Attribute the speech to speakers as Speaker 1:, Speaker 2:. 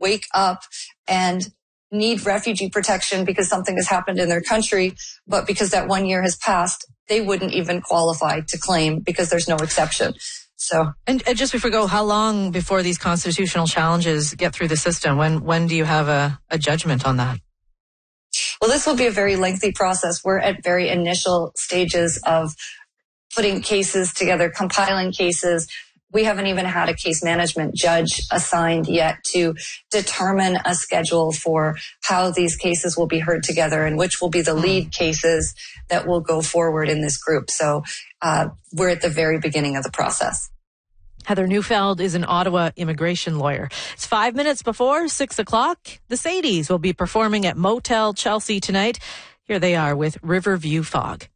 Speaker 1: wake up and need refugee protection because something has happened in their country, but because that 1 year has passed, they wouldn't even qualify to claim because there's no exception. So,
Speaker 2: and just before we go, how long before these constitutional challenges get through the system? When do you have a judgment on that?
Speaker 1: Well, this will be a very lengthy process. We're at very initial stages of putting cases together, compiling cases. We haven't even had a case management judge assigned yet to determine a schedule for how these cases will be heard together and which will be the lead cases that will go forward in this group. So we're at the very beginning of the process.
Speaker 2: Heather Neufeld is an Ottawa immigration lawyer. It's 5 minutes before 6 o'clock. The Sadies will be performing at Motel Chelsea tonight. Here they are with Riverview Fog.